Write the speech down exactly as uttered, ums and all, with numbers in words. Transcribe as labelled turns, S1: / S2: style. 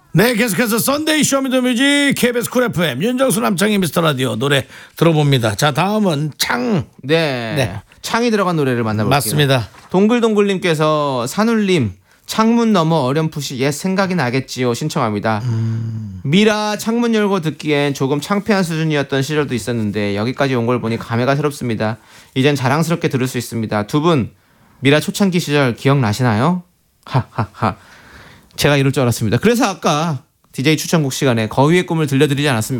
S1: 네, 계속해서 썬데이 쇼미더뮤직 케이비에스 쿨 에프엠 윤정수 남창희 미스터라디오 노래 들어봅니다. 자, 다음은 창.
S2: 네.
S1: 네.
S2: 창이 들어간 노래를 만나볼게요.
S1: 맞습니다.
S2: 동글동글님께서 산울림 창문 너머 어렴풋이 옛 생각이 나겠지요 신청합니다.
S1: 음.
S2: 미라 창문 열고 듣기엔 조금 창피한 수준이었던 시절도 있었는데 여기까지 온 걸 보니 감회가 새롭습니다. 이젠 자랑스럽게 들을 수 있습니다. 두 분 미라 초창기 시절 기억나시나요? 하하하. 제가 이럴 줄 알았습니다. 그래서 아까 디제이 추천곡 시간에 거위의 꿈을 들려드리지 않았습니까?